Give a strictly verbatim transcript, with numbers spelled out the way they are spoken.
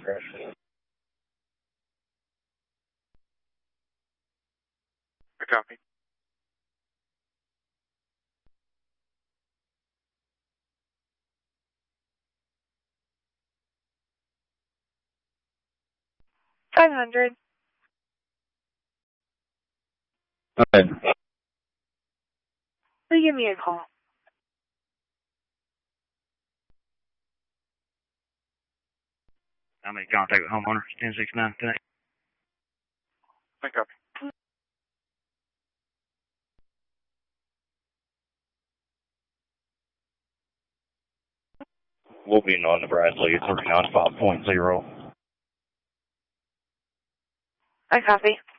I copy. five hundred. Okay. Will you give me a call? I made contact with homeowner, ten six nine today. I copy. We'll be on the Bradley at thirty-nine five point zero. I copy.